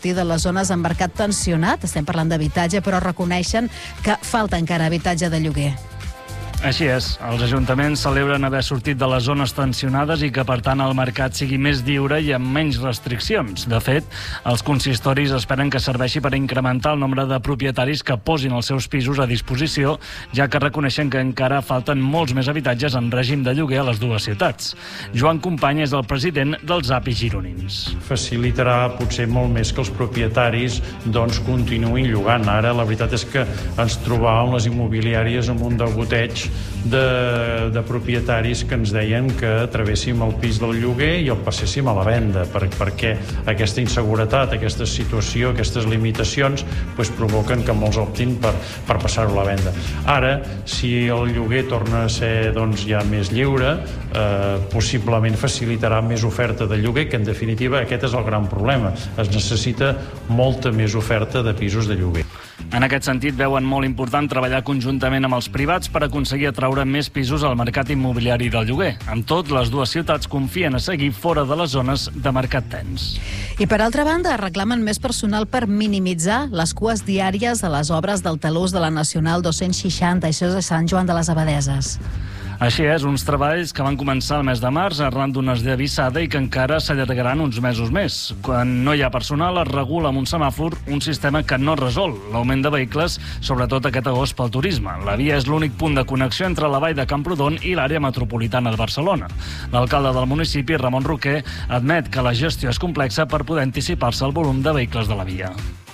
sortir de les zones amb mercat tensionat. Estem parlant d'habitatge, però reconeixen que falta encara habitatge de lloguer. Així és. Els ajuntaments celebren haver sortit de les zones tensionades i que, per tant, el mercat sigui més lliure i amb menys restriccions. De fet, els consistoris esperen que serveixi per incrementar el nombre de propietaris que posin els seus pisos a disposició, ja que reconeixen que encara falten molts més habitatges en règim de lloguer a les dues ciutats. Joan Company és el president dels API gironins. Facilitarà potser molt més que els propietaris continuïn llogant. Ara la veritat és que ens trobàvem les immobiliàries amb un degoteig de propietaris que ens deien que travéssim el pis del lloguer i el passéssim a la venda, perquè aquesta inseguretat, aquesta situació, aquestes limitacions provoquen que molts optin per passar-ho a la venda. Ara, si el lloguer torna a ser ja més lliure, possiblement facilitarà més oferta de lloguer, que en definitiva aquest és el gran problema. Es necessita molta més oferta de pisos de lloguer. En aquest sentit, veuen molt important treballar conjuntament amb els privats per aconseguir atraure més pisos al mercat immobiliari del lloguer. Amb tot, les dues ciutats confien a seguir fora de les zones de mercat tens. I per altra banda, reclamen més personal per minimitzar les cues diàries a les obres del talús de la Nacional 260, això és a Sant Joan de les Abadeses. Així és, uns treballs que van començar el mes de març arran d'unes d'avisada i que encara s'allargaran uns mesos més. Quan no hi ha personal, es regula amb un semàfor un sistema que no resol l'augment de vehicles, sobretot aquest agost pel turisme. La via és l'únic punt de connexió entre la vall de Camprodon i l'àrea metropolitana de Barcelona. L'alcalde del municipi, Ramon Roquer, admet que la gestió és complexa per poder anticipar-se al volum de vehicles de la via.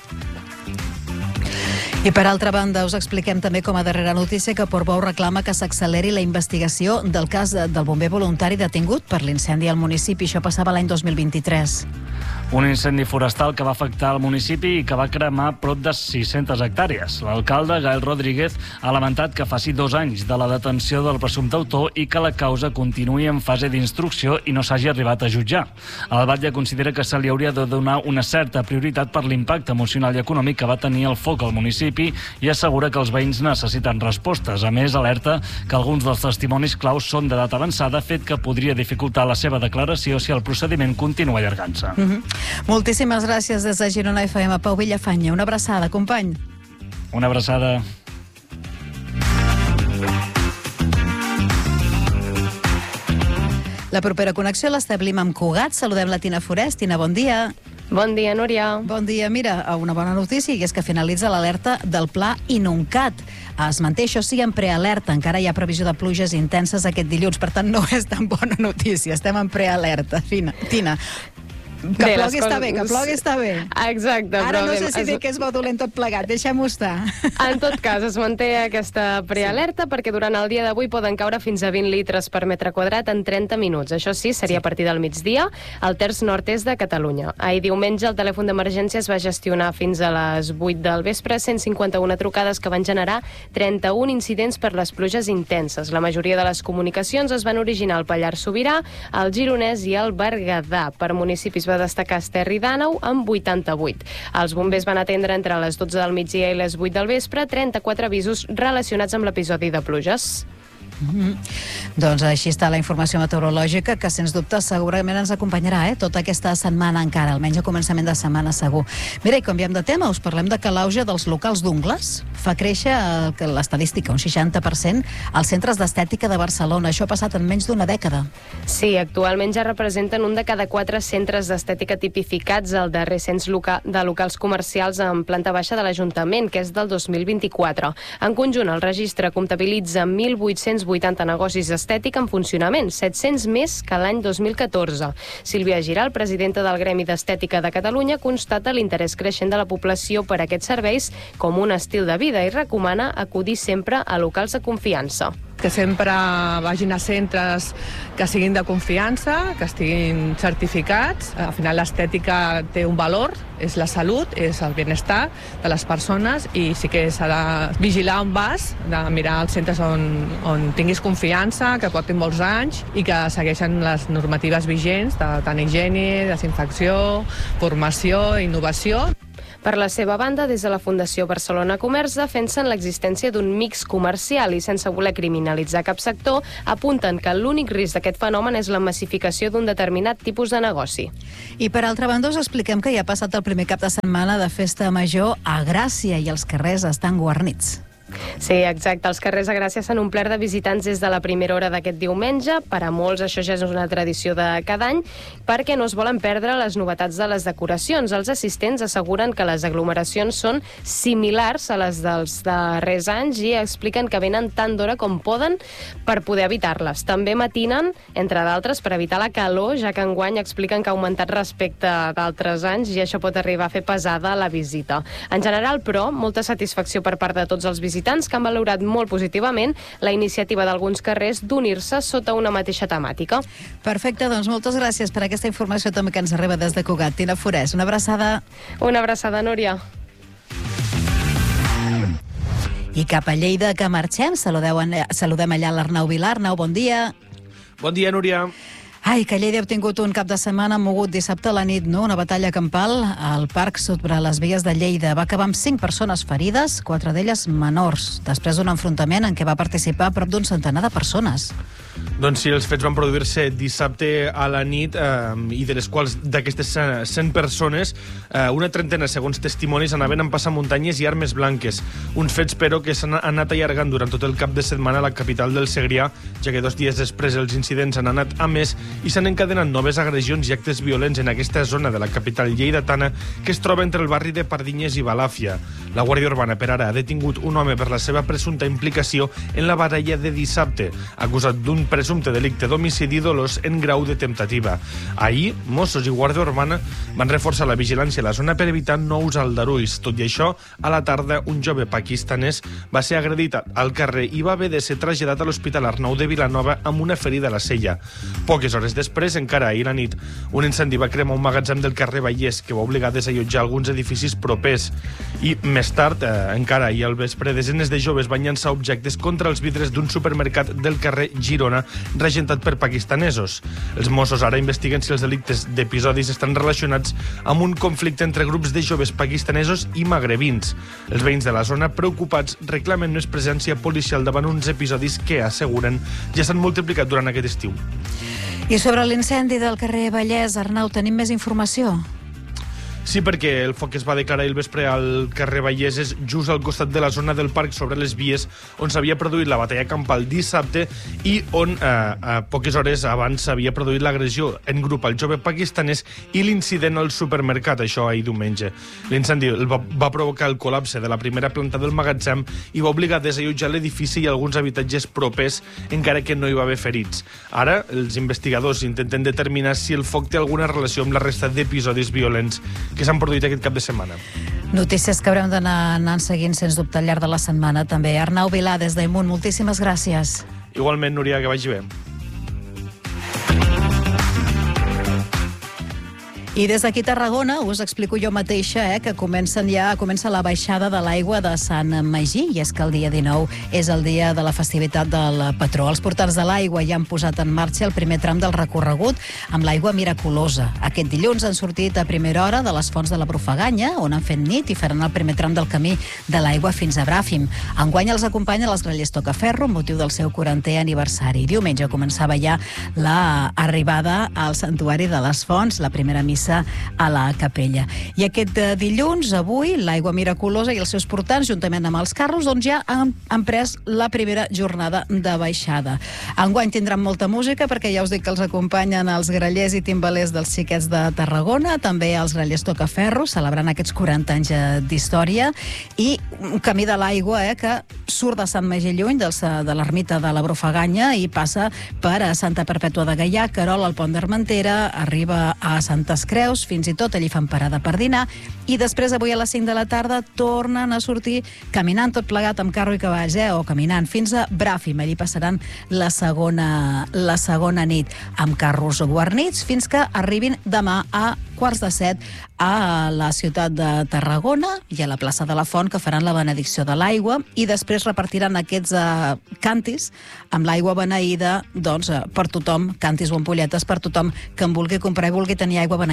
I per altra banda, us expliquem també com a darrera notícia que Portbou reclama que s'acceleri la investigació del cas del bomber voluntari detingut per l'incendi al municipi. Això passava l'any 2023. Un incendi forestal que va afectar el municipi i que va cremar prop de 600 hectàrees. L'alcalde, Gael Rodríguez, ha lamentat que faci 2 anys de la detenció del presumpte autor i que la causa continuï en fase d'instrucció i no s'hagi arribat a jutjar. El batlle considera que se li hauria de donar una certa prioritat per l'impacte emocional i econòmic que va tenir el foc al municipi i assegura que els veïns necessiten respostes. A més, alerta que alguns dels testimonis claus són d'edat avançada, fet que podria dificultar la seva declaració si el procediment continua allargant-se. Moltíssimes gràcies des de Girona FM. Pau Villafanya, una abraçada, company. Una abraçada. La propera connexió l'establim amb Cugat. Saludem la Tina Forest. Tina, bon dia. Bon dia, Núria. Bon dia. Mira, una bona notícia i és que finalitza l'alerta del pla Inuncat. Es manté, això sí, en prealerta. Encara hi ha previsió de pluges intenses aquest dilluns, per tant no és tan bona notícia. Estem en prealerta. Tina, que plogui està bé, que plogui està bé. Exacte. Ara no sé si dir que és bo dolent tot plegat, deixem-ho estar. En tot cas, es manté aquesta prealerta perquè durant el dia d'avui poden caure fins a 20 litres per metre quadrat en 30 minuts. Això sí, seria a partir del migdia, al terç nord-est de Catalunya. Ahir diumenge el telèfon d'emergència es va gestionar fins a les 8 del vespre, 151 trucades que van generar 31 incidents per les pluges intenses. La majoria de les comunicacions es van originar al Pallars Sobirà, al Gironès i al Berguedà. Per municipis va destacar Esterri d'Àneu amb 88. Els bombers van atendre entre les 12 del migdia i les 8 del vespre 34 avisos relacionats amb l'episodi de pluges. Doncs així està la informació meteorològica que sens dubte segurament ens acompanyarà tota aquesta setmana encara, almenys a començament de setmana segur. Mira, i canviem de tema, us parlem de que l'auge dels locals d'ungles fa créixer l'estadística, un 60% als centres d'estètica de Barcelona. Això ha passat en menys d'una dècada. Sí, actualment ja representen un de cada 4 centres d'estètica tipificats al darrer cens de locals comercials en planta baixa de l'Ajuntament, que és del 2024. En conjunt, el registre comptabilitza 1.880 negocis d'estètica en funcionament, 700 més que l'any 2014. Sílvia Giral, presidenta del Gremi d'Estètica de Catalunya, constata l'interès creixent de la població per aquests serveis com un estil de vida i recomana acudir sempre a locals de confiança. Que sempre vagin a centres que siguin de confiança, que estiguin certificats. Al final l'estètica té un valor, és la salut, és el benestar de les persones i sí que s'ha de vigilar on vas, de mirar els centres on tinguis confiança, que portin molts anys i que segueixen les normatives vigents de tant higiene, desinfecció, formació, innovació. Per la seva banda, des de la Fundació Barcelona Comerç defensen l'existència d'un mix comercial i, sense voler criminalitzar cap sector, apunten que l'únic risc d'aquest fenomen és la massificació d'un determinat tipus de negoci. I per altra banda us expliquem que ja ha passat el primer cap de setmana de Festa Major a Gràcia i els carrers estan guarnits. Sí, exacte. Els carrers a Gràcia s'han omplert de visitants des de la primera hora d'aquest diumenge. Per a molts això ja és una tradició de cada any, perquè no es volen perdre les novetats de les decoracions. Els assistents asseguren que les aglomeracions són similars a les dels darrers anys i expliquen que venen tant d'hora com poden per poder evitar-les. També matinen, entre d'altres, per evitar la calor, ja que enguany expliquen que ha augmentat respecte d'altres anys i això pot arribar a fer pesada la visita. En general, però, molta satisfacció per part de tots els visitants que han valorat molt positivament la iniciativa d'alguns carrers d'unir-se sota una mateixa temàtica. Perfecte, doncs moltes gràcies per aquesta informació també que ens arriba des de Cugat. Tina Forès, una abraçada. Una abraçada, Núria. I cap a Lleida que marxem, saludem allà l'Arnau Vilar. Arnau, bon dia. Bon dia, Núria. Ai, que Lleida ha obtingut un cap de setmana mogut dissabte a la nit, no? Una batalla campal al parc sobre les vies de Lleida. Va acabar amb 5 persones ferides, 4 d'elles menors, després d'un enfrontament en què va participar prop d'un centenar de persones. Doncs sí, els fets van produir-se dissabte a la nit i de les quals d'aquestes 100 persones, una trentena, segons testimonis, anaven en passamuntanyes i armes blanques. Uns fets, però, que s'han anat allargant durant tot el cap de setmana a la capital del Segrià, ja que 2 dies després els incidents han anat a més i s'han encadenat noves agressions i actes violents en aquesta zona de la capital lleidatana que es troba entre el barri de Pardinyes i Balàfia. La Guàrdia Urbana, per ara, ha detingut un home per la seva presumpta implicació en la baralla de dissabte, acusat d'un presumpte delicte d'homicidi dolós en grau de temptativa. Ahir, Mossos i Guàrdia Urbana van reforçar la vigilància a la zona per evitar nous aldarulls. Tot i això, a la tarda, un jove pakistanès va ser agredit al carrer i va haver de ser traslladat a l'Hospital Arnau de Vilanova amb una ferida a la cella. Poques hores després, encara ahir a nit, un incendi va cremar un magatzem del carrer Vallès que va obligar a desallotjar alguns edificis propers. I més tard, encara ahir al vespre, desenes de joves van llançar objectes contra els vidres d'un supermercat del carrer Girona regentat per pakistanesos. Els Mossos ara investiguen si els delictes d'episodis estan relacionats amb un conflicte entre grups de joves pakistanesos i magrebins. Els veïns de la zona, preocupats, reclamen més presència policial davant uns episodis que, asseguren, ja s'han multiplicat durant aquest estiu. I sobre l'incendi del carrer Vallès, Arnau, tenim més informació? Sí, perquè el foc que es va declarar el vespre al carrer Vallès és just al costat de la zona del parc sobre les vies on s'havia produït la batalla campal dissabte i on poques hores abans s'havia produït l'agressió en grup al jove pakistanès i l'incident al supermercat, això ahir diumenge. L'incendi va provocar el col·lapse de la primera planta del magatzem i va obligar a desallotjar l'edifici i alguns habitatges propers, encara que no hi va haver ferits. Ara, els investigadors intenten determinar si el foc té alguna relació amb la resta d'episodis violents que s'han produït aquest cap de setmana. Notícies que haurem d'anar anant seguint, sens dubte, al llarg de la setmana, també. Arnau Vilà, des d'Aimunt, moltíssimes gràcies. Igualment, Núria, que vagi bé. I des d'aquí a Tarragona us explico jo mateixa que comença la baixada de l'aigua de Sant Magí, i és que el dia 19 és el dia de la festivitat del patró. Els portals de l'aigua ja han posat en marxa el primer tram del recorregut amb l'aigua miraculosa. Aquest dilluns han sortit a primera hora de les fonts de la Brufaganya, on han fet nit i faran el primer tram del camí de l'aigua fins a Bràfim. Enguany els acompanya les Grallers Tocaferro amb motiu del seu 40è aniversari. Diumenge començava ja l'arribada al Santuari de les Fonts, la primera missa a la capella. I aquest dilluns, avui, l'aigua miraculosa i els seus portants, juntament amb els carros, doncs ja han pres la primera jornada de baixada. Enguany tindran molta música, perquè ja us dic que els acompanyen els grallers i timbalers dels Xiquets de Tarragona, també els Grallers Tocaferro, celebrant aquests 40 anys d'història, i un camí de l'aigua que surt de Sant Magí Lluny, de l'ermita de la Brufaganya, i passa per a Santa Perpètua de Gaià, Querol, al Pont d'Armentera, arriba a Santes Creus, fins i tot allí fan parada per dinar, i després avui a les 5 de la tarda tornen a sortir caminant tot plegat amb carro i cavalls, o caminant fins a Bràfim. Allí passaran la segona nit amb carros guarnits fins que arribin demà a 6:45 a la ciutat de Tarragona i a la plaça de la Font, que faran la benedicció de l'aigua, i després repartiran aquests càntirs amb l'aigua beneïda per tothom, càntirs o ampolletes per tothom que en vulgui comprar i vulgui tenir aigua beneïda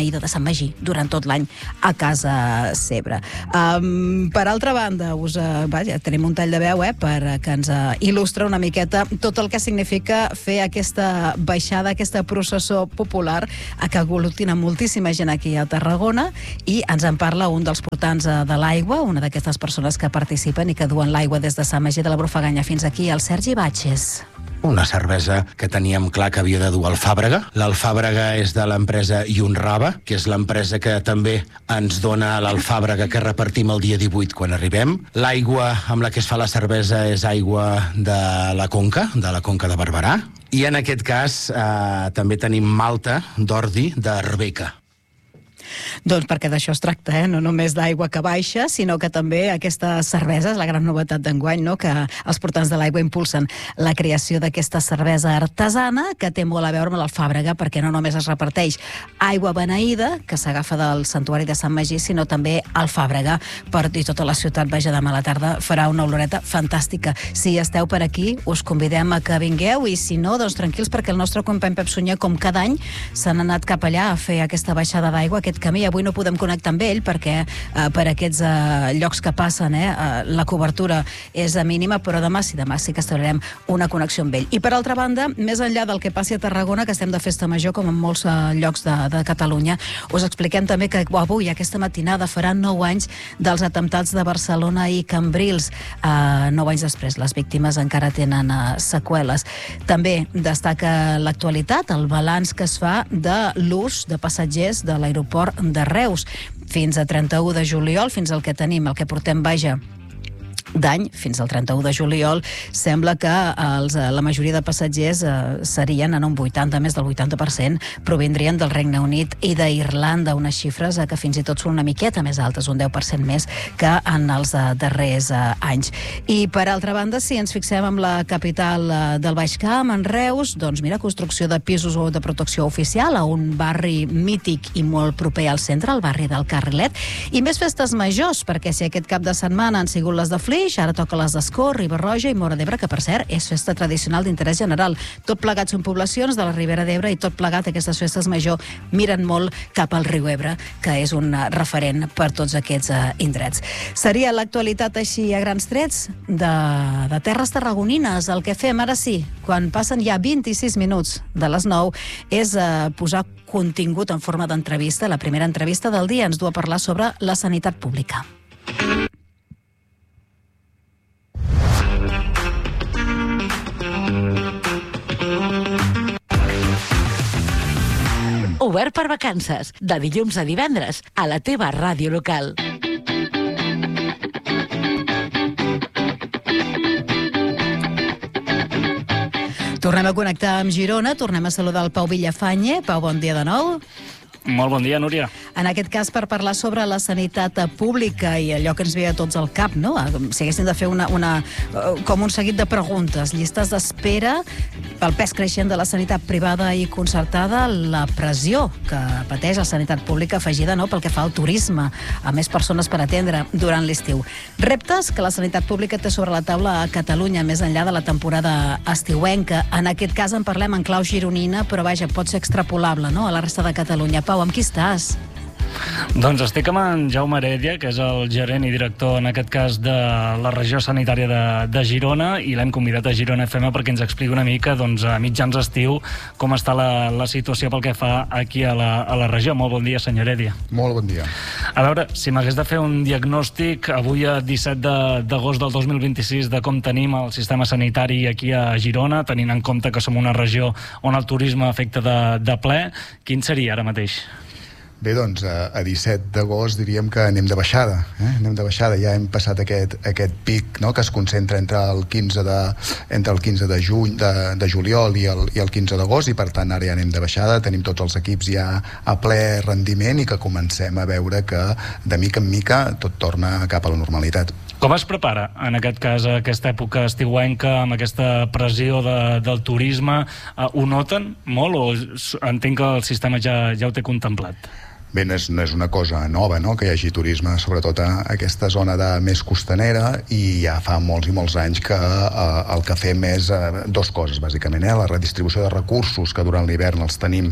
beneïda de Sant Magí durant tot l'any a casa seva. Per altra banda, tenim un tall de veu per que ens il·lustra una miqueta tot el que significa fer aquesta baixada, aquesta processó popular que aglutina moltíssima gent aquí a Tarragona, i ens en parla un dels portants de l'aigua, una d'aquestes persones que participen i que duen l'aigua des de Sant Magí de la Brufaganya fins aquí, el Sergi Batxes. Una cervesa que teníem clar que havia de dur Alfàbrega. L'Alfàbrega és de l'empresa Yunraba, que és l'empresa que també ens dona l'Alfàbrega que repartim el dia 18 quan arribem. L'aigua amb la que es fa la cervesa és aigua de la Conca de Barberà. I en aquest cas també tenim malta d'ordi d'Arbeca. Doncs perquè d'això es tracta, no només d'aigua que baixa, sinó que també aquesta cervesa és la gran novetat d'enguany, que els portants de l'aigua impulsen la creació d'aquesta cervesa artesana que té molt a veure amb l'Alfàbrega, perquè no només es reparteix aigua beneïda, que s'agafa del santuari de Sant Magí, sinó també Alfàbrega, i tota la ciutat, demà a la tarda farà una oloreta fantàstica. Si esteu per aquí, us convidem a que vingueu, i si no, doncs tranquils, perquè el nostre company Pep Sunyer, com cada any, s'han anat cap allà a fer aquesta baixada d'aigua, aquest camí. Avui no podem connectar amb ell perquè per aquests llocs que passen la cobertura és mínima, però demà sí que establerem una connexió amb ell. I per altra banda, més enllà del que passi a Tarragona, que estem de festa major com en molts llocs de Catalunya, us expliquem també que avui, aquesta matinada, faran 9 anys dels atemptats de Barcelona i Cambrils. 9 anys després, les víctimes encara tenen seqüeles. També destaca l'actualitat, el balanç que es fa de l'ús de passatgers de l'aeroport de Reus. Fins a 31 de juliol, fins al que tenim, el que portem, d'any, fins al 31 de juliol, sembla que la majoria de passatgers serien en un 80, més del 80%, provindrien del Regne Unit i d'Irlanda, unes xifres que fins i tot són una miqueta més altes, un 10% més que en els darrers anys. I per altra banda, si ens fixem en la capital del Baix Camp, en Reus, doncs mira, construcció de pisos de protecció oficial a un barri mític i molt proper al centre, el barri del Carrilet, i més festes majors, perquè si aquest cap de setmana han sigut les de Flix, ara toca les d'Escó, Riba-roja i Móra d'Ebre, que per cert és festa tradicional d'interès general. Tot plegat són poblacions de la Ribera d'Ebre, i tot plegat aquestes festes major miren molt cap al riu Ebre, que és un referent per tots aquests indrets. Seria l'actualitat així a grans trets de terres tarragonines. El que fem ara sí, quan passen ja 26 minuts de les 9, és posar contingut en forma d'entrevista. La primera entrevista del dia ens du a parlar sobre la sanitat pública. Obert per vacances, de dilluns a divendres, a la teva ràdio local. Tornem a connectar amb Girona, tornem a saludar el Pau Villafañe. Pau, bon dia de nou. Molt bon dia, Núria. En aquest cas, per parlar sobre la sanitat pública i allò que ens ve a tots al cap, no? Si haguéssim de fer com un seguit de preguntes, llistes d'espera, pel pes creixent de la sanitat privada i concertada, la pressió que pateix la sanitat pública afegida, no?, pel que fa al turisme, a més persones per atendre durant l'estiu. Reptes que la sanitat pública té sobre la taula a Catalunya, més enllà de la temporada estiuenca. En aquest cas en parlem en clau gironina, però vaja, pot ser extrapolable, no?, a la resta de Catalunya. Pau, amb qui estàs? Doncs estic amb en Jaume Heredia, que és el gerent i director, en aquest cas, de la regió sanitària de Girona, i l'hem convidat a Girona FM perquè ens expliqui una mica, doncs, a mitjans d'estiu, com està la situació pel que fa aquí a la regió. Molt bon dia, senyor Heredia. Molt bon dia. A veure, si m'hagués de fer un diagnòstic avui a 17 d'agost del 2026 de com tenim el sistema sanitari aquí a Girona, tenint en compte que som una regió on el turisme afecta de ple, quin seria ara mateix? Bé, doncs, a 17 d'agost diríem que anem de baixada. Anem de baixada, ja hem passat aquest pic, no?, que es concentra entre el 15 de juliol i el 15 d'agost, i per tant ara ja anem de baixada, tenim tots els equips ja a ple rendiment i que comencem a veure que de mica en mica tot torna cap a la normalitat. Com es prepara, en aquest cas, aquesta època estiuenca, amb aquesta pressió del turisme? Ho noten molt o entenc que el sistema ja ho té contemplat? Bé, no és una cosa nova, no?, que hi hagi turisme, sobretot a aquesta zona més costanera, i ja fa molts i molts anys que el que fem és dues coses, bàsicament. La redistribució de recursos, que durant l'hivern els tenim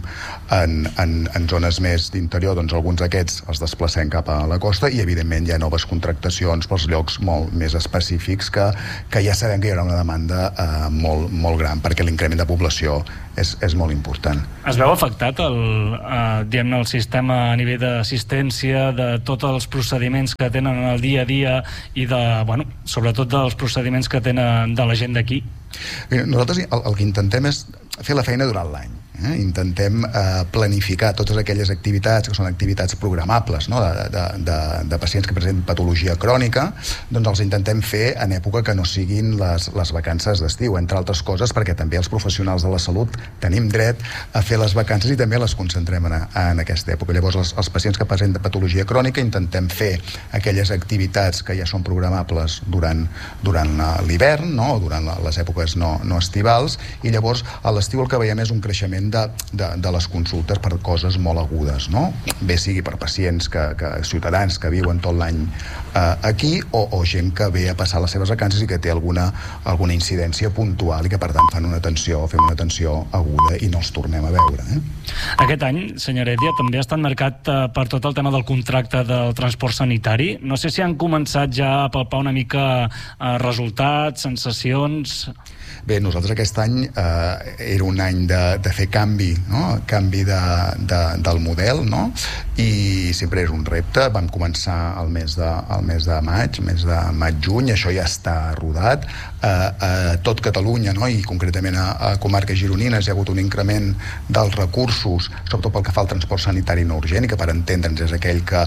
en zones més d'interior, doncs alguns d'aquests els desplacem cap a la costa, i evidentment hi ha noves contractacions pels llocs molt més específics que ja sabem que hi haurà una demanda molt gran, perquè l'increment de població és molt important. Es veu afectat el sistema a nivell d'assistència, de tots els procediments que tenen en el dia a dia i sobretot dels procediments que tenen de la gent d'aquí? Nosaltres el que intentem és fer la feina durant l'any. Intentem planificar totes aquelles activitats que són activitats programables, no?, de pacients que presenten patologia crònica, doncs els intentem fer en època que no siguin les vacances d'estiu, entre altres coses perquè també els professionals de la salut tenim dret a fer les vacances i també les concentrem en aquesta època. Llavors els pacients que presenten patologia crònica intentem fer aquelles activitats que ja són programables durant l'hivern, no?, o durant les èpoques no estivals, i llavors a l'estiu el que veiem és un creixement de les consultes per coses molt agudes, no? Bé sigui per pacients, ciutadans que viuen tot l'any aquí, o gent que ve a passar les seves vacances i que té alguna incidència puntual i que per tant fem una atenció aguda i no els tornem a veure. Aquest any, senyora Heredia, també ha estat marcat per tot el tema del contracte del transport sanitari. No sé si han començat ja a palpar una mica resultats, sensacions... Bé, nosaltres aquest any era un any de fer canvi, no?, canvi del model, no?, i sempre és un repte. Vam començar el mes de maig-juny, això ja està rodat. A tot Catalunya, no?, i concretament a comarques gironines hi ha hagut un increment dels recursos, sobretot pel que fa al transport sanitari no urgent, i que per entendre'ns és aquell que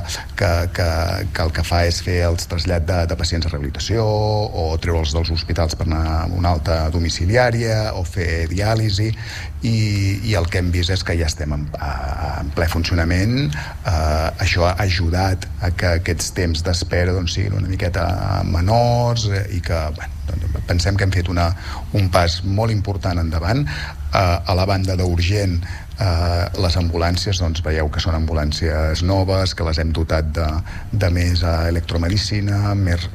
el que fa és fer el trasllat de pacients a rehabilitació o treure'ls dels hospitals per anar a una alta domiciliària o fer diàlisi, i el que hem vist és que ja estem en ple funcionament. Això ha ajudat a que aquests temps d'espera siguin una miqueta menors i que pensem que hem fet un pas molt important endavant. A la banda d'urgent, les ambulàncies, veieu que són ambulàncies noves, que les hem dotat de més electromedicina,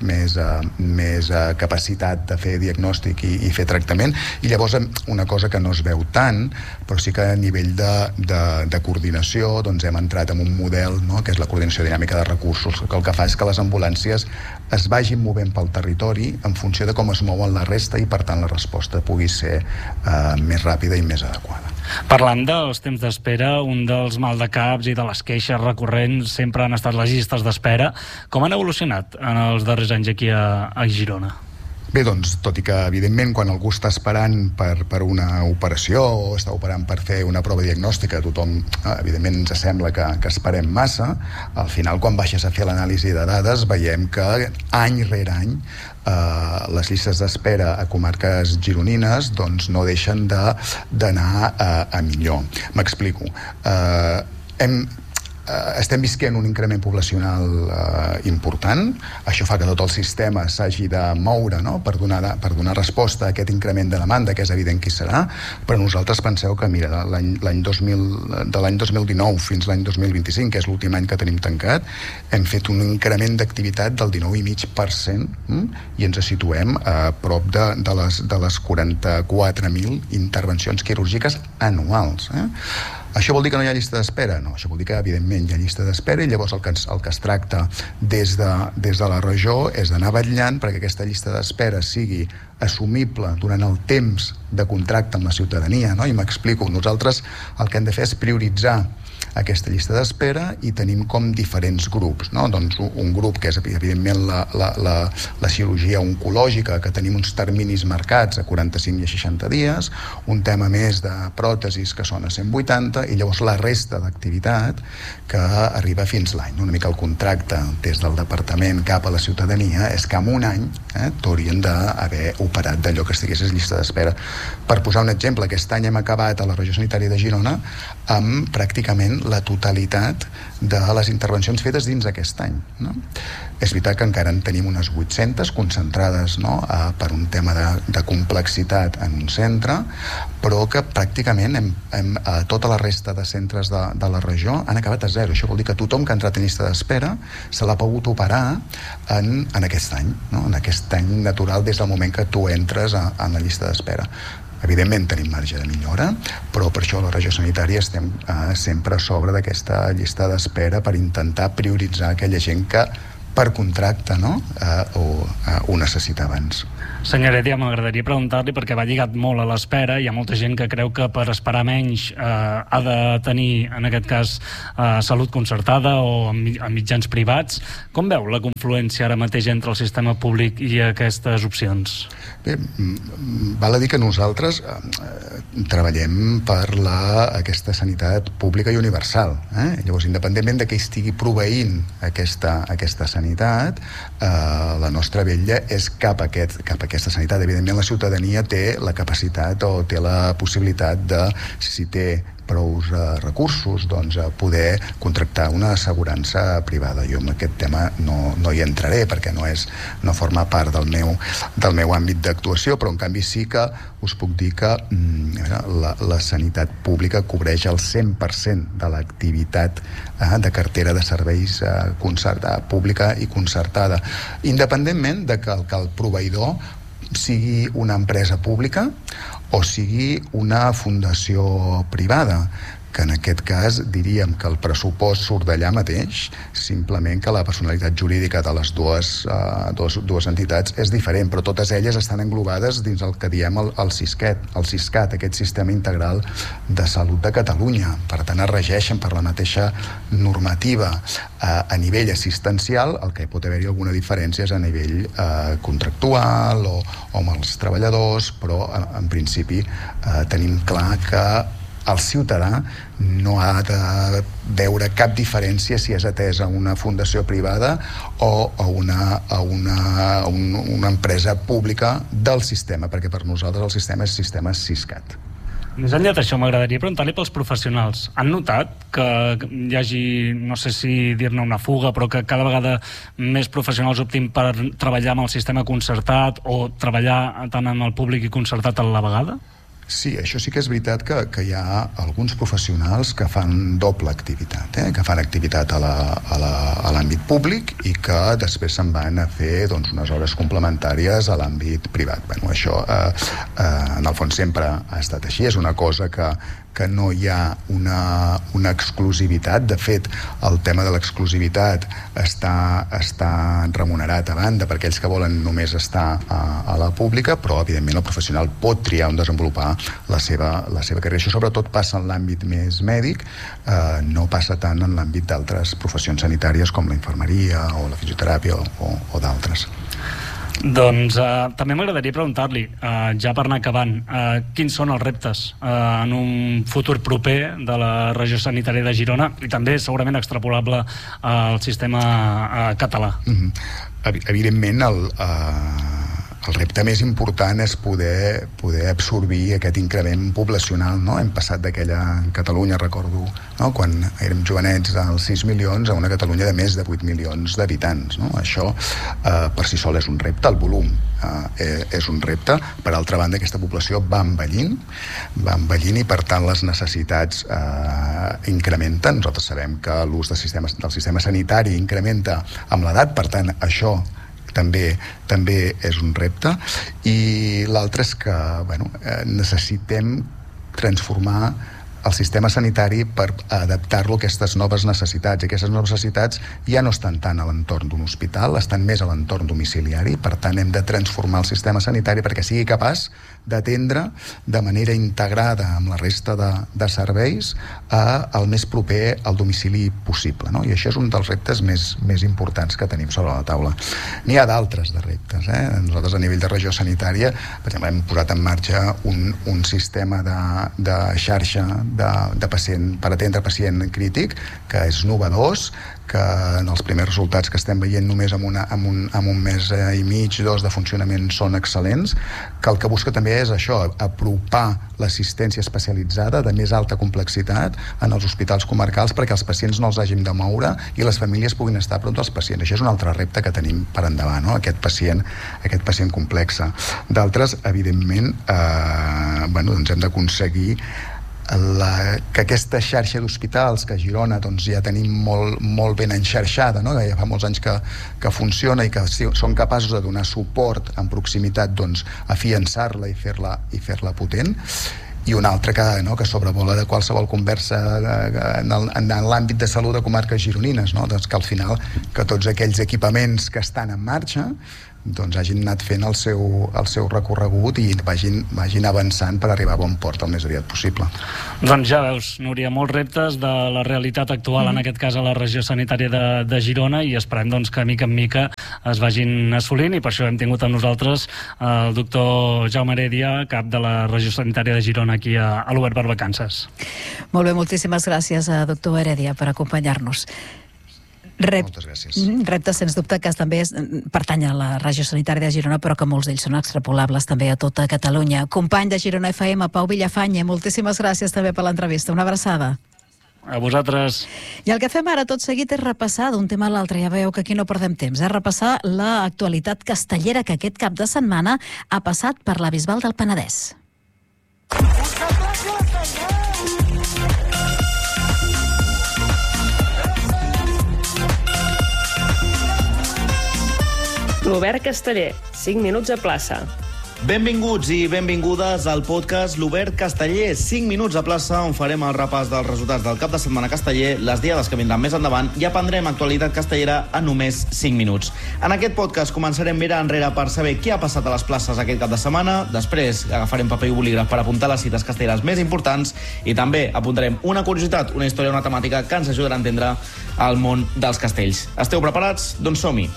més capacitat de fer diagnòstic i fer tractament, i llavors una cosa que no es veu tant, però sí que a nivell de coordinació hem entrat en un model, no?, que és la coordinació dinàmica de recursos, que el que fa és que les ambulàncies es vagin movent pel territori en funció de com es mouen la resta i per tant la resposta pugui ser més ràpida i més adequada. Parlant dels temps d'espera, un dels maldecaps i de les queixes recurrents sempre han estat les llistes d'espera. Com han evolucionat en els darrers anys aquí a Girona? Bé, tot i que, evidentment, quan algú està esperant per una operació o està operant per fer una prova diagnòstica, tothom, evidentment, ens sembla que esperem massa. Al final, quan baixes a fer l'anàlisi de dades, veiem que any rere any les llistes d'espera a comarques gironines no deixen d'anar a millor. M'explico. Estem visquent un increment poblacional important. Això fa que tot el sistema s'hagi de moure, no?, per donar resposta a aquest increment de demanda, que és evident que hi serà, però nosaltres penseu que, mira, de l'any 2019 fins l'any 2025, que és l'últim any que tenim tancat, hem fet un increment d'activitat del 19,5%, i ens situem a prop de les 44.000 intervencions quirúrgiques anuals. Això vol dir que no hi ha llista d'espera? No, això vol dir que, evidentment, hi ha llista d'espera, i llavors el que es tracta des de la regió és d'anar vetllant perquè aquesta llista d'espera sigui assumible durant el temps de contracte amb la ciutadania, no? I m'explico. Nosaltres el que hem de fer és prioritzar aquesta llista d'espera i tenim com diferents grups, no? Un grup que és, evidentment, la cirurgia oncològica, que tenim uns terminis marcats a 45 i a 60 dies, un tema més de pròtesis que són a 180, i llavors la resta d'activitat que arriba fins l'any. Una mica el contracte des del departament cap a la ciutadania és que en un any t'haurien d'haver operat d'allò que estigués a llista d'espera. Per posar un exemple, aquest any hem acabat a la regió sanitària de Girona amb pràcticament la totalitat de les intervencions fetes dins aquest any, no? És veritat que encara en tenim unes 800 concentrades, no? Per un tema de complexitat en un centre, però que pràcticament tota la resta de centres de la regió han acabat a zero. Això vol dir que tothom que ha entrat en llista d'espera se l'ha pogut operar en aquest any, no? En aquest any natural des del moment que tu entres en la llista d'espera. Evidentment tenim marge de millora, però per això a la regió sanitària estem sempre a sobre d'aquesta llista d'espera per intentar prioritzar aquella gent que per contracte, no? Ho necessita abans. Senyor Heredia, m'agradaria preguntar-li, perquè va lligat molt a l'espera, hi ha molta gent que creu que per esperar menys ha de tenir, en aquest cas, salut concertada o en mitjans privats. Com veu la confluència ara mateix entre el sistema públic i aquestes opcions? Bé, val a dir que nosaltres treballem per aquesta sanitat pública i universal. Llavors, independentment de qui estigui proveint aquesta sanitat, la nostra vetlla és cap a aquesta sanitat. Evidentment, la ciutadania té la capacitat o té la possibilitat de, si té prou recursos, doncs poder contractar una assegurança privada. Jo en aquest tema no hi entraré perquè no forma part del meu àmbit d'actuació, però en canvi sí que us puc dir que la sanitat pública cobreix el 100% de l'activitat de cartera de serveis pública i concertada, independentment de que el proveïdor sigui una empresa pública o sigui una fundació privada, que en aquest cas diríem que el pressupost surt d'allà mateix, simplement que la personalitat jurídica de les dues entitats és diferent, però totes elles estan englobades dins el que diem el SISCAT, aquest Sistema Integral de Salut de Catalunya. Per tant, es regeixen per la mateixa normativa a nivell assistencial. El que pot haver-hi alguna diferència és a nivell contractual o amb els treballadors, però en principi tenim clar que el ciutadà no ha de veure cap diferència si és atès a una fundació privada o a una empresa pública del sistema, perquè per nosaltres el sistema és sistema SISCAT. Més enllà d'això, m'agradaria preguntar-li pels professionals. Han notat que hi hagi, no sé si dir-ne una fuga, però que cada vegada més professionals optin per treballar amb el sistema concertat o treballar tant amb el públic i concertat a la vegada? Sí, això sí que és veritat que hi ha alguns professionals que fan doble activitat, que fan activitat a l'àmbit públic i que després se'n van a fer unes hores complementàries a l'àmbit privat. Això en el fons sempre ha estat així, és una cosa que no hi ha una exclusivitat. De fet, el tema de l'exclusivitat està remunerat a banda per aquells que volen només estar a la pública, però evidentment el professional pot triar on desenvolupar la seva carrera. Això sobretot passa en l'àmbit més mèdic, no passa tant en l'àmbit d'altres professions sanitàries com la infermeria o la fisioteràpia o d'altres. Doncs també m'agradaria preguntar-li, ja per anar acabant, quins són els reptes en un futur proper de la regió sanitària de Girona i també segurament extrapolable al sistema català? Evidentment, el repte més important és poder absorbir aquest increment poblacional, no? Hem passat d'aquella Catalunya, recordo, no? Quan érem jovenets dels 6 milions a una Catalunya de més de 8 milions d'habitants, no? Això per si sol és un repte, el volum és un repte. Per altra banda, aquesta població va envellint i per tant les necessitats incrementen. Nosaltres sabem que l'ús del sistema sanitari incrementa amb l'edat, per tant això també és un repte. I l'altre és que necessitem transformar el sistema sanitari per adaptar-lo a aquestes noves necessitats. I aquestes noves necessitats ja no estan tant a l'entorn d'un hospital, estan més a l'entorn domiciliari. Per tant, hem de transformar el sistema sanitari perquè sigui capaç d'atendre de manera integrada amb la resta de serveis el més proper al domicili possible, no? I això és un dels reptes més importants que tenim sobre la taula. N'hi ha d'altres de reptes. Nosaltres, a nivell de regió sanitària, per exemple, hem posat en marxa un sistema de xarxa per atendre pacient crític, que és novedós, que en els primers resultats que estem veient només amb un mes i mig, 2 de funcionament són excel·lents, que el que busca també és això, apropar l'assistència especialitzada de més alta complexitat en els hospitals comarcals perquè els pacients no els hàgim de moure i les famílies puguin estar a prop dels pacients. Això és un altre repte que tenim per endavant, no? Aquest pacient complex. D'altres, evidentment, doncs hem d'aconseguir que aquesta xarxa d'hospitals que a Girona ja tenim molt ben enxarxada, no? Ja fa molts anys que funciona i que són capaços de donar suport en proximitat, afiançar-la i fer-la potent. I un altre que sobrevola de qualsevol conversa en l'àmbit de salut de comarques gironines, no? Que al final que tots aquells equipaments que estan en marxa hagin anat fent el seu recorregut i vagin avançant per arribar a bon port el més aviat possible. Doncs ja veus, Núria, molts reptes de la realitat actual, en aquest cas a la regió sanitària de Girona, i esperem que mica en mica es vagin assolint, i per això hem tingut amb nosaltres el doctor Jaume Heredia, cap de la regió sanitària de Girona, aquí a l'Obert per Vacances. Molt bé, moltíssimes gràcies, doctor Heredia, per acompanyar-nos. Moltes gràcies. Reptes, sens dubte, que també pertany a la regió sanitària de Girona, però que molts d'ells són extrapolables també a tota Catalunya. Company de Girona FM, Pau Villafanya, moltíssimes gràcies també per l'entrevista. Una abraçada. A vosaltres. I el que fem ara tot seguit és repassar d'un tema a l'altre. Ja veieu que aquí no perdem temps. Repassar l'actualitat castellera que aquest cap de setmana ha passat per la Bisbal del Penedès. L'Obert Casteller, 5 minuts a plaça. Benvinguts i benvingudes al podcast L'Obert Casteller, 5 minuts a plaça, on farem el repàs dels resultats del cap de setmana casteller, les diades que vindran més endavant, i aprendrem actualitat castellera en només 5 minuts. En aquest podcast començarem mirant enrere per saber què ha passat a les places aquest cap de setmana, després agafarem paper i bolígraf per apuntar les cites castelleres més importants, i també apuntarem una curiositat, una història, una temàtica que ens ajudarà a entendre el món dels castells. Esteu preparats? Doncs som-hi!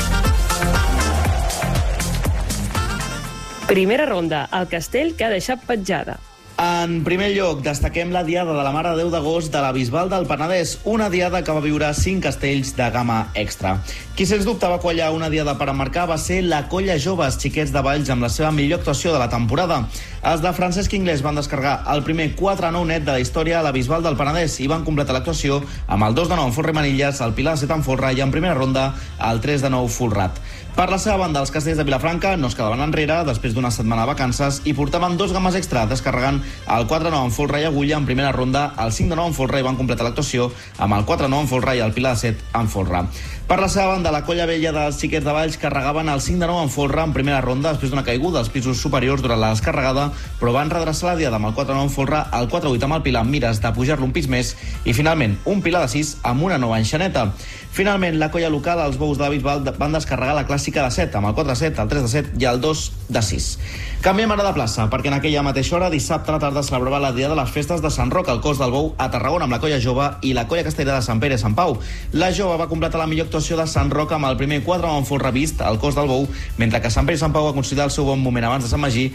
Primera ronda, el castell que ha deixat petjada. En primer lloc, destaquem la diada de la Mare de Déu d'agost de la Bisbal del Penedès, una diada que va viure 5 castells de gamma extra. Qui sens dubte va quallar una diada per emmarcar va ser la Colla Joves, xiquets de Valls, amb la seva millor actuació de la temporada. Els de Francesc Inglés van descarregar el primer 4-9 net de la història a la Bisbal del Penedès i van completar l'actuació amb el 2-9 en Folre Manilles, el Pilar de 7 en Folre i en primera ronda el 3-9 Folrat. Per la seva banda, els castells de Vilafranca no es quedaven enrere després d'una setmana de vacances i portaven 2 gammes extra, descarregant el 4-9 en Folre i Agulla en primera ronda, el 5-9 en Folre i van completar l'actuació amb el 4-9 en Folre i el Pilar de 7 en Folre. Per la seva banda, la Colla Vella dels xiquets de Valls carregaven el 5-9 en Folre en primera ronda després d'una caiguda als pisos superiors durant la descarregada, però van redreçar la diada amb el 4-9 en Folre, el 4-8 amb el Pilar amb mires de pujar-lo un pis més i finalment un Pilar de 6 amb una nova enxaneta. Finalment, la colla local, els bous de la Bisbal, van descarregar la clàssica de 7 amb el 4-7, el 3-7 i el 2-6. Canviem ara de plaça, perquè en aquella mateixa hora, dissabte a la tarda, celebrava la dia de les festes de Sant Roc, el cos del Bou, a Tarragona, amb la colla jove i la colla castellera de Sant Pere i Sant Pau. La jove va completar la millor actuació de Sant Roc amb el primer 4 en Folre vist, el cos del Bou, mentre que Sant Pere i Sant Pau va considerar el seu bon moment abans de Sant Magí.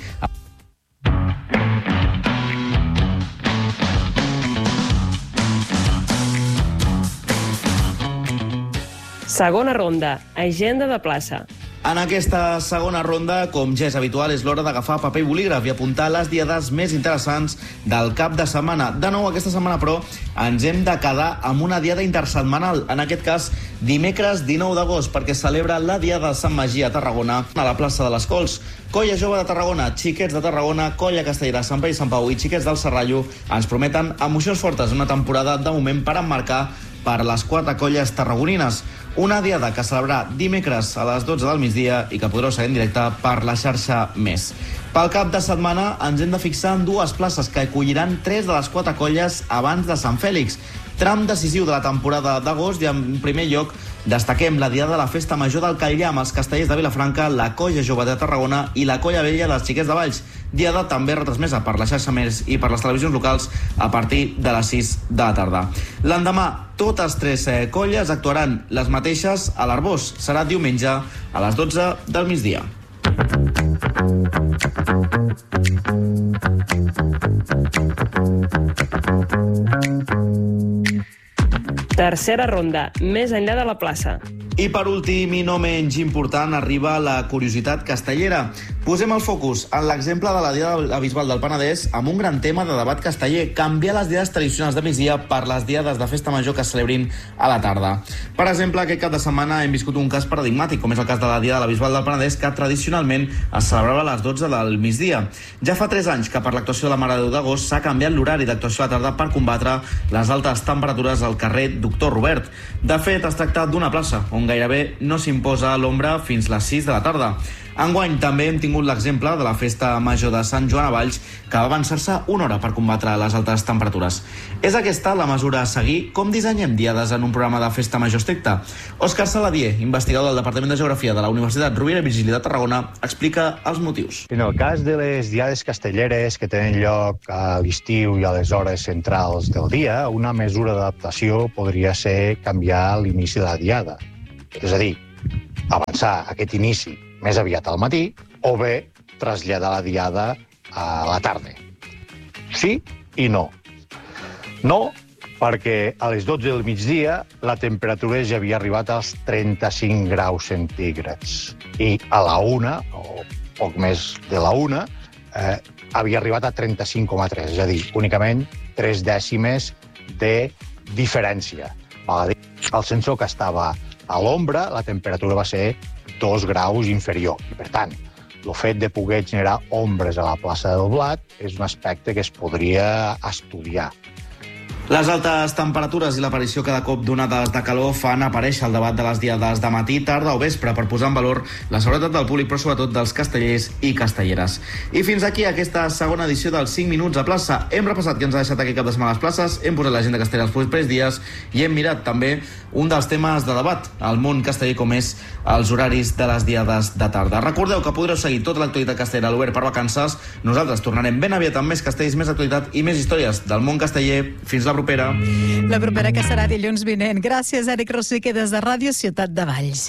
Segona ronda, agenda de plaça. En aquesta segona ronda, com ja és habitual, és l'hora d'agafar paper i bolígraf i apuntar les diades més interessants del cap de setmana. De nou, aquesta setmana, però, ens hem de quedar amb una diada intersetmanal, en aquest cas, dimecres 19 d'agost, perquè celebra la diada de Sant Magí a Tarragona, a la plaça de les Cols. Colla Jove de Tarragona, xiquets de Tarragona, colla castellera, Sant Pere i Sant Pau i xiquets del Serrallo ens prometen emocions fortes, una temporada de moment per emmarcar per les 4 colles tarragonines. Una diada que celebrarà dimecres a les 12 del migdia i que podreu seguir en directe per la xarxa Més. Pel cap de setmana ens hem de fixar en 2 places que acolliran 3 de les 4 colles abans de Sant Fèlix. Tram decisiu de la temporada d'agost i en primer lloc destaquem la diada de la Festa Major del Catllar amb els castellers de Vilafranca, la Colla Jove de Tarragona i la Colla Vella dels Xiquets de Valls. Diada també retransmesa per la xarxa Més i per les televisions locals a partir de les 6 de la tarda. L'endemà, totes 3 colles actuaran les mateixes a l'Arbós. Serà diumenge a les 12 del migdia. Tercera ronda, més enllà de la plaça. I per últim, i no menys important, arriba la curiositat castellera. Posem el focus en l'exemple de la Diada de la Bisbal del Penedès amb un gran tema de debat casteller, canviar les diades tradicionals de migdia per les diades de festa major que es celebrin a la tarda. Per exemple, aquest cap de setmana hem viscut un cas paradigmàtic, com és el cas de la Diada de la Bisbal del Penedès, que tradicionalment es celebrava a les 12 del migdia. Ja fa 3 anys que per l'actuació de la Mare de Déu d'Agost s'ha canviat l'horari d'actuació a la tarda per combatre les altes temperatures al carrer Doctor Robert. De fet, es tracta d'una plaça on gairebé no s'imposa l'ombra fins les 6 de la tarda. Enguany també hem tingut l'exemple de la festa major de Sant Joan a Valls, que va avançar-se una hora per combatre les altes temperatures. És aquesta la mesura a seguir? Com dissenyem diades en un programa de festa major estricta? Òscar Saladier, investigador del Departament de Geografia de la Universitat Rovira i Virgili de Tarragona, explica els motius. En el cas de les diades castelleres que tenen lloc a l'estiu i a les hores centrals del dia, una mesura d'adaptació podria ser canviar l'inici de la diada. És a dir, avançar aquest inici més aviat al matí o bé traslladar la diada a la tarda. Sí i no. No, perquè a les 12 del migdia la temperatura ja havia arribat als 35 graus centígrads i a la 1, o poc més de la 1, havia arribat a 35,3, és a dir, únicament 3 dècimes de diferència. Val a dir, el sensor que estava a l'ombra, la temperatura va ser 2 graus inferior. I, per tant, el fet de poder generar ombres a la plaça del Blat és un aspecte que es podria estudiar. Les altes temperatures i l'aparició cada cop d'onades de calor fan aparèixer el debat de les diades de matí, tarda o vespre per posar en valor la seguretat del públic, però sobretot dels castellers i castelleres. I fins aquí aquesta segona edició dels 5 minuts a plaça. Hem repassat què ens ha deixat aquest cap de setmana a les places, hem posat l'agenda castellera els propers dies i hem mirat també un dels temes de debat al món casteller, com és els horaris de les diades de tarda. Recordeu que podreu seguir tota l'actualitat castellera a l'Obert per vacances. Nosaltres tornarem ben aviat amb més castells, més actualitat i més històries del món casteller. Fins la propera. La propera, que serà dilluns vinent. Gràcies, Eric Rosique, des de Ràdio Ciutat de Valls.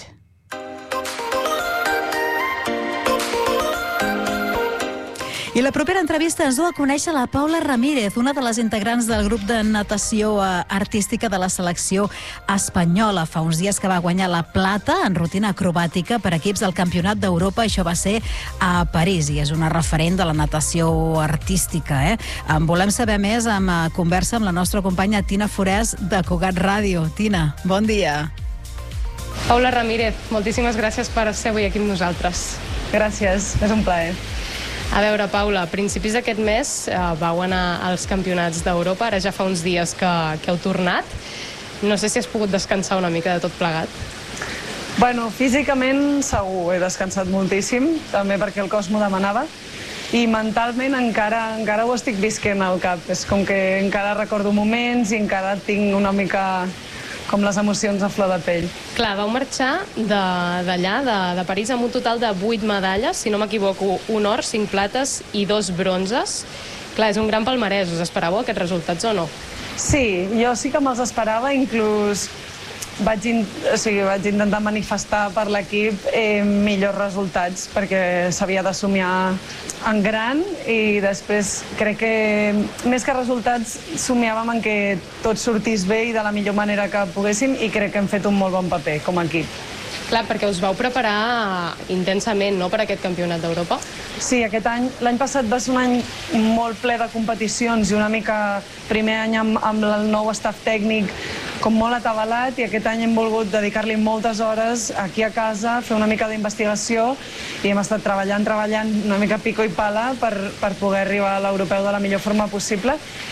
I la propera entrevista ens du a conèixer la Paula Ramírez, una de les integrants del grup de natació artística de la selecció espanyola. Fa uns dies que va guanyar la plata en rutina acrobàtica per equips del Campionat d'Europa. Això va ser a París i és una referent de la natació artística. En volem saber més amb conversa amb la nostra companya Tina Forès de Cugat Ràdio. Tina, bon dia. Paula Ramírez, moltíssimes gràcies per ser avui aquí amb nosaltres. Gràcies, és un plaer. A veure, Paula, a principis d'aquest mes vau anar als campionats d'Europa, ara ja fa uns dies que heu tornat. No sé si has pogut descansar una mica de tot plegat. Bueno, físicament segur, he descansat moltíssim, també perquè el cos m'ho demanava, i mentalment encara ho estic visquent al cap. És com que encara recordo moments i encara tinc una mica com les emocions a flor de pell. Clar, vau marxar d'allà, de París, amb un total de 8 medalles, si no m'equivoco, 1 or, 5 plates i 2 bronzes. Clar, és un gran palmarès. Us esperàveu aquests resultats o no? Sí, jo sí que me'ls esperava, inclús vaig intentar manifestar per l'equip millors resultats, perquè s'havia de somiar en gran i després crec que més que resultats somiàvem en que tot sortís bé i de la millor manera que poguéssim, i crec que hem fet un molt bon paper com a equip. Clar, perquè us vau preparar intensament, no?, per aquest campionat d'Europa. Sí, l'any passat va ser un any molt ple de competicions i una mica primer any amb el nou staff tècnic com molt atabalat, i aquest any hem volgut dedicar-li moltes hores aquí a casa, fer una mica d'investigació, i hem estat treballant una mica pico i pala per poder arribar a l'europeu de la millor forma possible,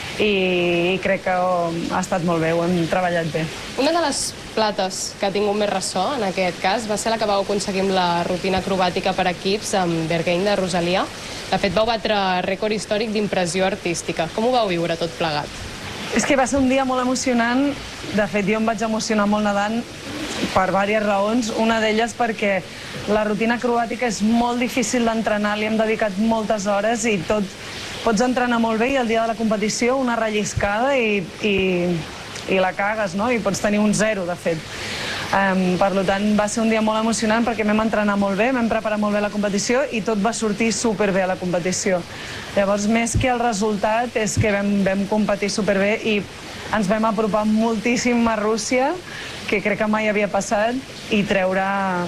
i crec que ha estat molt bé, ho hem treballat bé. Una de les plates que ha tingut més ressò, en aquest cas, va ser la que vau aconseguir amb la rutina acrobàtica per equips amb Berghain de Rosalia. De fet, vau batre rècord històric d'impressió artística. Com ho vau viure tot plegat? És que va ser un dia molt emocionant. De fet, jo em vaig emocionar molt nedant per diverses raons. Una d'elles perquè la rutina acrobàtica és molt difícil d'entrenar, li hem dedicat moltes hores i pots entrenar molt bé i el dia de la competició una relliscada i la cagues, no? I pots tenir un 0, de fet. Per tant, va ser un dia molt emocionant perquè vam entrenar molt bé, vam preparar molt bé la competició i tot va sortir superbé a la competició. Llavors, més que el resultat, és que vam competir superbé i ens vam apropar moltíssim a Rússia, que crec que mai havia passat, i treure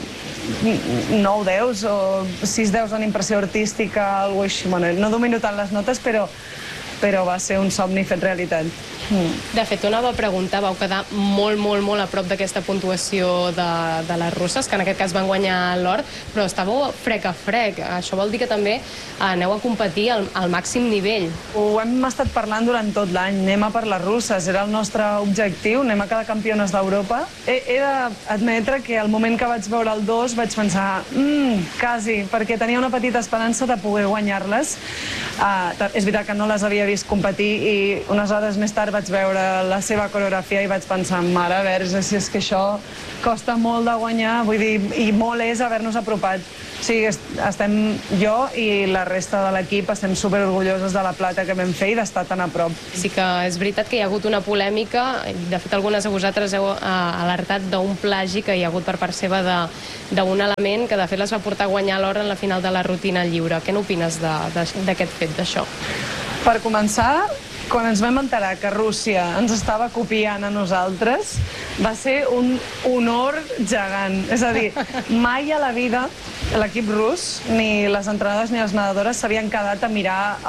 9-10 o 6-10 en impressió artística, alguna cosa així. Bueno, no domino tant les notes, però va ser un somni fet realitat. De fet, ho anava a preguntar, vau quedar molt a prop d'aquesta puntuació de les russes, que en aquest cas van guanyar l'or, però estàveu frec a frec. Això vol dir que també aneu a competir al màxim nivell. Ho hem estat parlant durant tot l'any, anem a per les russes, era el nostre objectiu, anem a quedar campiones d'Europa. He d'admetre que al moment que vaig veure el 2 vaig pensar, quasi, perquè tenia una petita esperança de poder guanyar-les. És veritat que no les havia vist competir i unes hores més tard vaig veure la seva coreografia i vaig pensar, mare verge, si és que això costa molt de guanyar, vull dir, i molt és haver-nos apropat. O sigui, estem jo i la resta de l'equip estem superorgulloses de la plata que vam fer i d'estar tan a prop. Sí que és veritat que hi ha hagut una polèmica, de fet algunes de vosaltres heu alertat d'un plagi que hi ha hagut per part seva d'un element que de fet les va portar a guanyar l'or en la final de la rutina lliure. Què n'opines d'aquest fet, d'això? Per començar, quan ens vam enterar que Rússia ens estava copiant a nosaltres, va ser un honor gegant. És a dir, mai a la vida l'equip rus, ni les entrenadores ni les nedadores s'havien quedat a mirar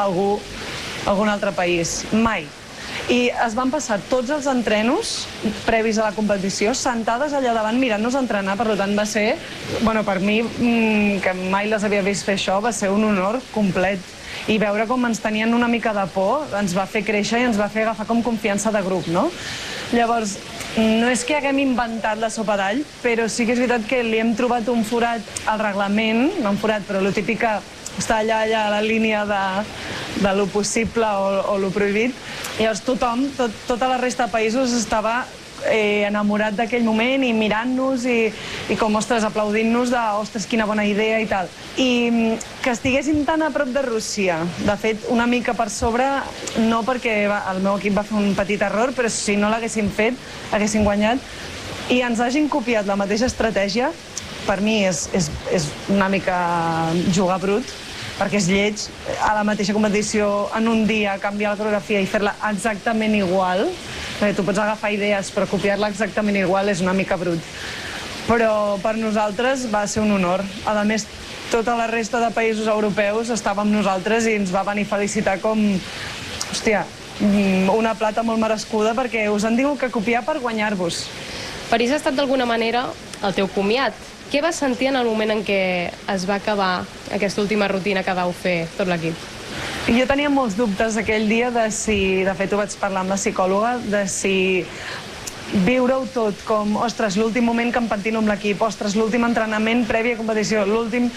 algun altre país. Mai. I es van passar tots els entrenos previs a la competició sentades allà davant mirant-nos entrenar, per tant va ser, per mi, que mai les havia vist fer això, va ser un honor complet. I veure com ens tenien una mica de por ens va fer créixer i ens va fer agafar com confiança de grup, no? Llavors, no és que haguem inventat la sopa d'all, però sí que és veritat que li hem trobat un forat al reglament, no un forat, però lo típic que està allà a la línia de lo possible o lo prohibit. Llavors tothom, tota la resta de països estava enamorat d'aquell moment i mirant-nos i com, ostres, aplaudint-nos de, ostres, quina bona idea i tal. I que estiguessin tan a prop de Rússia, de fet, una mica per sobre, no perquè el meu equip va fer un petit error, però si no l'haguessin fet, haguessin guanyat, i ens hagin copiat la mateixa estratègia, per mi és una mica jugar brut, perquè és lleig, a la mateixa competició, en un dia, canviar la coreografia i fer-la exactament igual. Tu pots agafar idees, però copiar-la exactament igual és una mica brut. Però per nosaltres va ser un honor. A més, tota la resta de països europeus estava amb nosaltres i ens va venir a felicitar com, hòstia, una plata molt merescuda, perquè us han tingut que copiar per guanyar-vos. París ha estat d'alguna manera el teu comiat. Què vas sentir en el moment en què es va acabar aquesta última rutina que vau fer tot l'equip? Jo tenia molts dubtes aquell dia de si, de fet ho vaig parlar amb la psicòloga, de si viure-ho tot com, ostres, l'últim moment que em pentino amb l'equip, ostres, l'últim entrenament previ a competició, l'últim,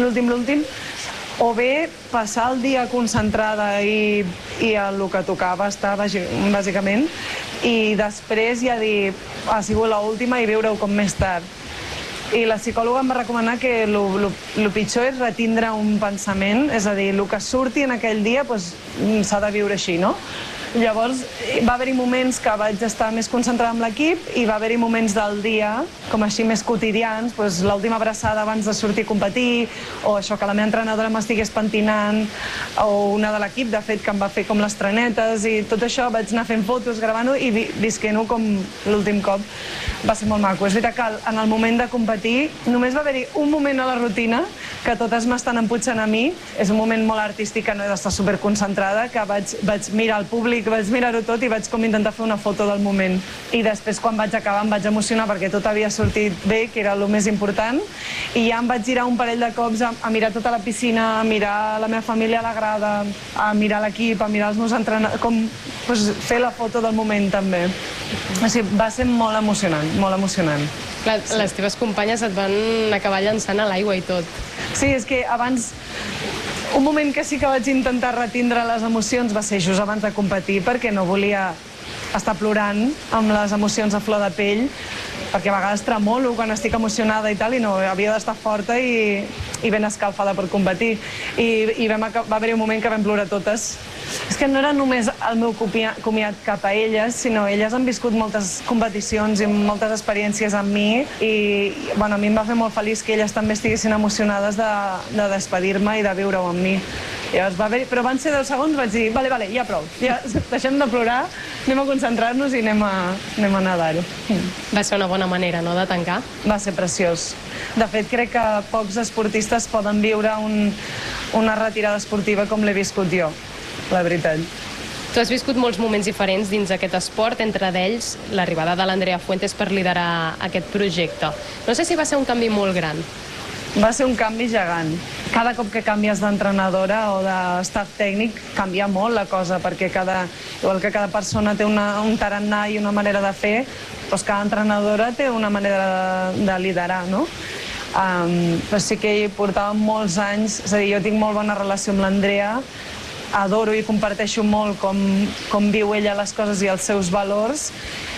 o bé passar el dia concentrada i el que tocava estar, bàsicament, i després ja dir, ha sigut l'última i viure-ho com més tard. I la psicòloga em va recomanar que el pitjor és retindre un pensament, és a dir, el que surti en aquell dia s'ha de viure així, no? Llavors, va haver-hi moments que vaig estar més concentrada amb l'equip i va haver-hi moments del dia, com així més quotidians, l'última abraçada abans de sortir a competir, o això que la meva entrenadora m'estigués pentinant, o una de l'equip, de fet, que em va fer com les trenetes, i tot això vaig anar fent fotos, gravant-ho i visquent-ho com l'últim cop. Va ser molt maco. És veritat que en el moment de competir només va haver-hi un moment a la rutina que totes m'estan emputxant a mi. És un moment molt artístic que no he d'estar superconcentrada, que vaig mirar el públic, vaig mirar-ho tot i vaig com intentar fer una foto del moment. I després, quan vaig acabar, em vaig emocionar perquè tot havia sortit bé, que era el més important, i ja em vaig girar un parell de cops a mirar tota la piscina, a mirar la meva família a la grada, a mirar l'equip, a mirar els meus entrenadors, com fer la foto del moment també. O sigui, va ser molt emocionant, molt emocionant. Clar, les teves companyes et van acabar llançant a l'aigua i tot. Sí, és que abans... Un moment que sí que vaig intentar retindre les emocions va ser just abans de competir, perquè no volia estar plorant amb les emocions a flor de pell, perquè a vegades tremolo quan estic emocionada i tal, i no, havia d'estar forta i ben escalfada per competir. I va haver un moment que vam plorar totes. És que no era només el meu comiat cap a elles, sinó elles han viscut moltes competicions i moltes experiències amb mi, i bueno, a mi em va fer molt feliç que elles també estiguessin emocionades de despedir-me i de viure-ho amb mi. Però van ser 10 segons, vaig dir, vale, ja prou, ja deixem de plorar, anem a concentrar-nos i anem a nedar-ho. Va ser una bona manera, no?, de tancar. Va ser preciós. De fet, crec que pocs esportistes poden viure una retirada esportiva com l'he viscut jo, la veritat. Tu has viscut molts moments diferents dins aquest esport, entre d'ells l'arribada de l'Andrea Fuentes per liderar aquest projecte. No sé si va ser un canvi molt gran. Va ser un canvi gegant. Cada cop que canvies d'entrenadora o d'estaf tècnic canvia molt la cosa, perquè igual que cada persona té un tarannà i una manera de fer, doncs cada entrenadora té una manera de liderar, no? Però sí que hi portava molts anys, és a dir, jo tinc molt bona relació amb l'Andrea, adoro i comparteixo molt com viu ella les coses i els seus valors,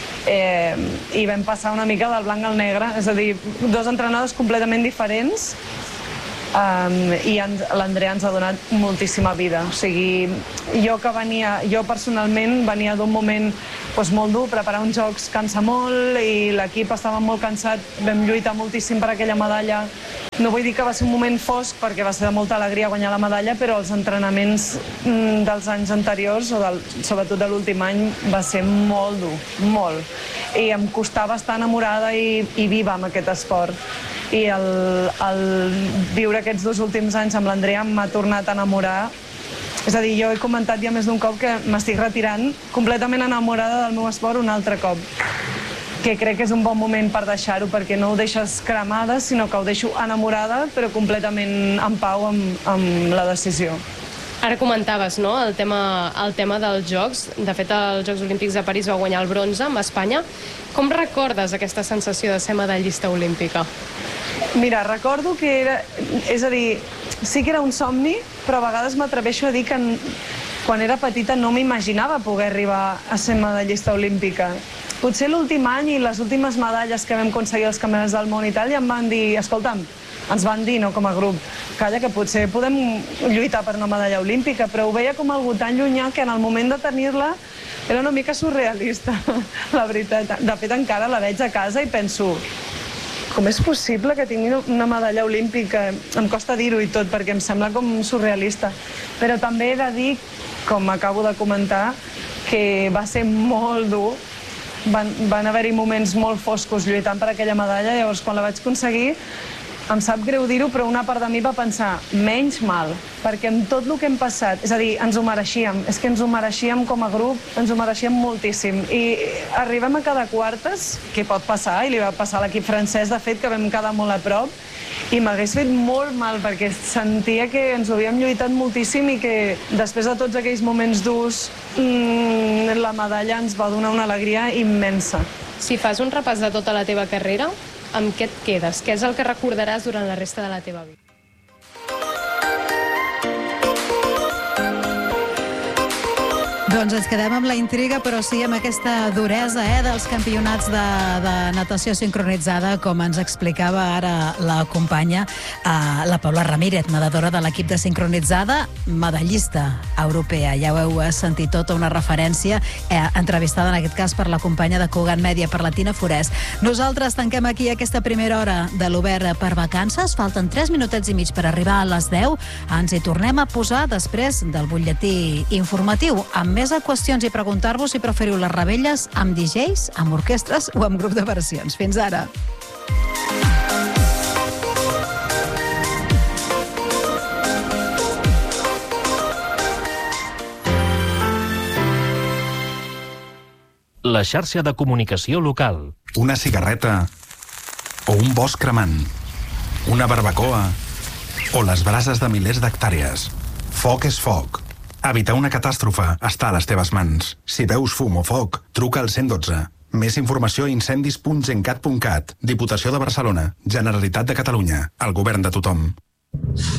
i vam passar una mica del blanc al negre, és a dir, dos entrenadors completament diferents, i l'Andrea ens ha donat moltíssima vida. O sigui, jo personalment venia d'un moment molt dur, preparar uns jocs cansa molt i l'equip estava molt cansat, vam lluitar moltíssim per aquella medalla. No vull dir que va ser un moment fosc perquè va ser de molta alegria guanyar la medalla, però els entrenaments dels anys anteriors, sobretot de l'últim any, va ser molt dur, molt. I em costava estar enamorada i viva amb aquest esport. I el viure aquests 2 últims anys amb l'Andrea m'ha tornat a enamorar. És a dir, jo he comentat ja més d'un cop que m'estic retirant completament enamorada del meu esport un altre cop, que crec que és un bon moment per deixar-ho, perquè no ho deixes cremada, sinó que ho deixo enamorada, però completament en pau amb la decisió. Ara comentaves, no?, el tema dels Jocs. De fet, als Jocs Olímpics de París va guanyar el bronze amb Espanya. Com recordes aquesta sensació de ser medallista olímpica? Mira, recordo que és a dir, sí que era un somni, però a vegades m'atreveixo a dir que quan era petita no m'imaginava poder arribar a ser medallista olímpica. Potser l'últim any i les últimes medalles que vam aconseguir als Campionats del món i tal, ja em van dir, escolta'm, ens van dir, no com a grup, calla, que potser podem lluitar per una medalla olímpica, però ho veia com algú tan llunyà que en el moment de tenir-la era una mica surrealista, la veritat. De fet, encara la veig a casa i penso, com és possible que tingui una medalla olímpica? Em costa dir-ho i tot, perquè em sembla com surrealista. Però també he de dir, com acabo de comentar, que va ser molt dur. Van haver-hi moments molt foscos lluitant per aquella medalla, llavors quan la vaig aconseguir em sap greu dir-ho, però una part de mi va pensar, menys mal, perquè amb tot el que hem passat, és a dir, ens ho mereixíem, és que ens ho mereixíem com a grup, ens ho mereixíem moltíssim. I arribem a cada quartes, que pot passar, i li va passar a l'equip francès, de fet, que vam quedar molt a prop, i m'hagués fet molt mal, perquè sentia que ens ho havíem lluitat moltíssim i que després de tots aquells moments durs, la medalla ens va donar una alegria immensa. Si fas un repàs de tota la teva carrera, amb què et quedes? Què és el que recordaràs durant la resta de la teva vida? Doncs ens quedem amb la intriga, però sí amb aquesta duresa dels campionats de natació sincronitzada, com ens explicava ara la companya, la Paula Ramírez, nedadora de l'equip de sincronitzada, medallista europea. Ja ho heu sentit, tota una referència, entrevistada en aquest cas per la companya de Cugat Mèdia, per la Tina Forès. Nosaltres tanquem aquí aquesta primera hora de l'Obert per vacances. Falten 3 minutets i mig per arribar a les 10. Ens hi tornem a posar després del butlletí informatiu, amb més qüestions i preguntar-vos si preferiu les revetlles amb DJs, amb orquestres o amb grup de versions. Fins ara. La xarxa de comunicació local. Una cigarreta o un bosc cremant, una barbacoa o les brases de milers d'hectàrees. Foc és foc. Evitar una catàstrofe està a les teves mans. Si veus fum o foc, truca al 112. Més informació a incendis.gencat.cat. Diputació de Barcelona. Generalitat de Catalunya. El govern de tothom.